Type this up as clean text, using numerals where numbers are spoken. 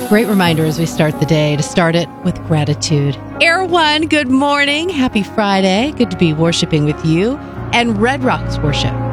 Great reminder as we start the day to start it with gratitude. Air One, good morning. Happy Friday. Good to be worshiping with you. And Red Rocks Worship